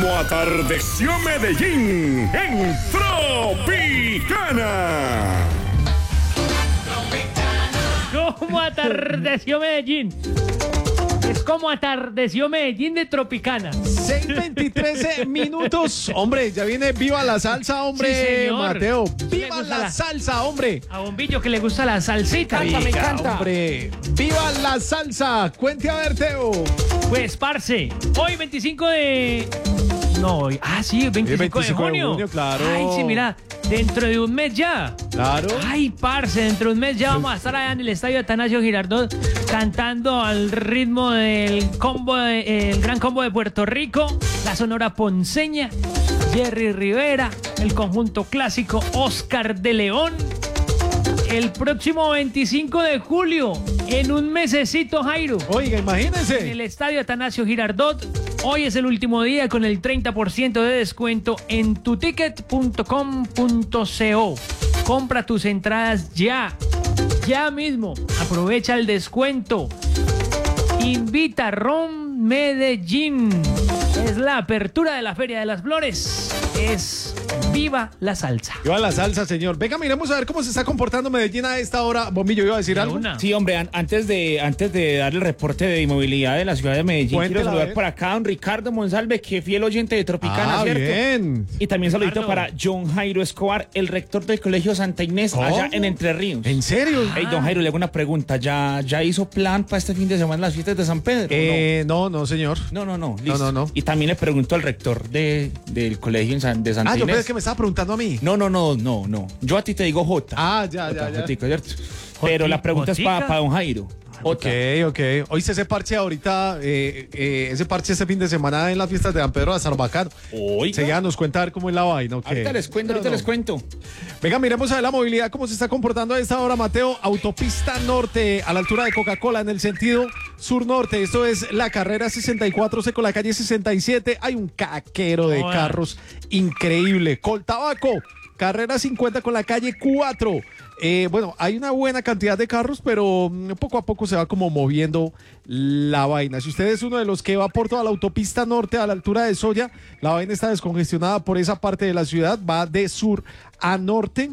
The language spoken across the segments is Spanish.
Como atardeció Medellín en Tropicana. ¿Cómo atardeció Medellín? Es como atardeció Medellín de Tropicana. 6:23 minutos. Hombre, ya viene Viva la Salsa, hombre. Sí, señor. Mateo. ¿Le Viva gusta la la- salsa, hombre. A Bombillo que le gusta la salsita. Me encanta. Hombre, viva la salsa. Cuente a ver, Teo. Pues, parce, hoy 25 de... No, hoy... Ah, sí, 25 de 25 de junio. junio, claro. Ay, sí, mira, dentro de un mes ya. Claro. Ay, parce, dentro de un mes ya vamos a estar allá en el estadio Atanasio Girardot cantando al ritmo del combo, el gran combo de Puerto Rico, la Sonora Ponceña, Jerry Rivera, el conjunto clásico Oscar de León. El próximo 25 de julio, en un mesecito, Jairo, Oiga, en imagínense. el estadio Atanasio Girardot. Hoy es el último día con el 30% de descuento en tuticket.com.co. Compra tus entradas ya mismo. Aprovecha el descuento. Invita Ron Medellín. Es la apertura de la Feria de las Flores. Es Viva la Salsa. Viva la salsa, señor. Venga, miremos a ver cómo se está comportando Medellín a esta hora. Bombillo, ¿iba a decir De algo? una. Sí, hombre, antes de dar el reporte de inmovilidad de la ciudad de Medellín, Cuéntela, quiero a saludar ver. por acá a don Ricardo Monsalve, que fiel oyente de Tropicana, Ah, ¿cierto? bien. Y también saludito Ricardo. para John Jairo Escobar, el rector del Colegio Santa Inés, ¿Cómo? allá en Entre Ríos. ¿En serio? Hey, don Jairo, le hago una pregunta. ¿Ya hizo plan para este fin de semana las fiestas de San Pedro? No, señor. No, listo. No. Y también le pregunto al rector del colegio de Santa Ah, yo Inés. pensé que me estaba preguntando a mí. No. Yo a ti te digo J. Ah, ya. Jotica, ¿cierto? Pero la pregunta es Jotica. para don Jairo. Ok. Oíste ese parche ahorita, ese parche este fin de semana en las fiestas de San Pedro de Sarbacano. Oiga. Seguida nos cuenta a ver cómo es la vaina. ok. Ahorita les cuento. Venga, miremos a ver la movilidad, cómo se está comportando a esta hora, Mateo. Autopista Norte, a la altura de Coca-Cola, en el sentido sur-norte. Esto es la carrera 64C con la calle 67. Hay un caquero de Hola. carros increíble. Coltabaco, carrera 50 con la calle 4. Bueno, hay una buena cantidad de carros, pero poco a poco se va como moviendo la vaina. Si usted es uno de los que va por toda la autopista norte a la altura de Soya, la vaina está descongestionada por esa parte de la ciudad, va de sur a norte.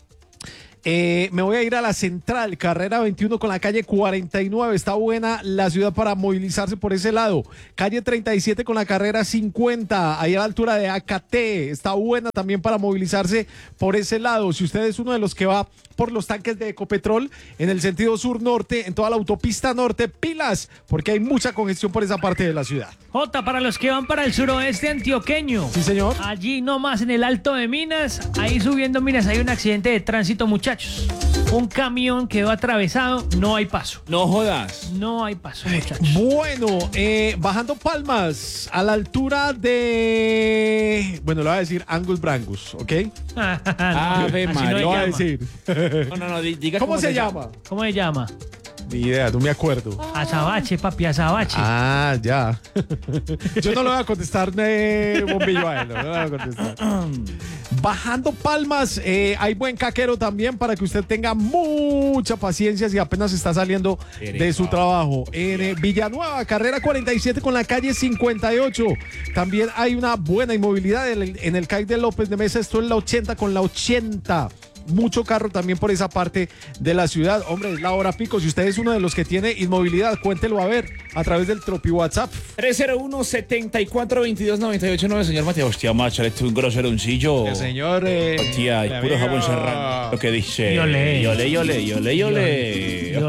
Me voy a ir a la central, carrera 21 con la calle 49. Está buena la ciudad para movilizarse por ese lado. Calle 37 con la carrera 50, ahí a la altura de Acate. Está buena también para movilizarse por ese lado. Si usted es uno de los que va por los tanques de Ecopetrol en el sentido sur-norte, en toda la autopista norte, pilas, porque hay mucha congestión por esa parte de la ciudad. J, para los que van para el suroeste antioqueño. Sí, señor. Allí nomás en el Alto de Minas, ahí subiendo Minas, hay un accidente de tránsito, muchachos. Un camión quedó atravesado, no hay paso. No jodas. No hay paso, muchachos. Bueno, bajando Palmas, a la altura de... Bueno, le voy a decir Angus Brangus, ¿ok? Ave así María. no Lo voy a se llama. decir. No, diga ¿Cómo se llama? ¿Cómo se llama? Ni idea, no me acuerdo. Azabache, papi, azabache. Ah, ya. Yo no le voy a contestar bombillo a él, no le voy a contestar. Bajando Palmas, hay buen caquero también para que usted tenga mucha paciencia si apenas está saliendo de su trabajo. En Villanueva, carrera 47 con la calle 58. También hay una buena inmovilidad en el CAI de López de Mesa. Esto es la 80 con la 80. Mucho carro también por esa parte de la ciudad. Hombre, es la hora pico. Si usted es uno de los que tiene inmovilidad, cuéntelo a ver a través del Tropi WhatsApp. 301-74-22-98-9, señor Mateo. Hostia, macho, le estoy un groseroncillo. El señor... Hostia, y puro jabón serrano. Lo que dice. Yole. Yole.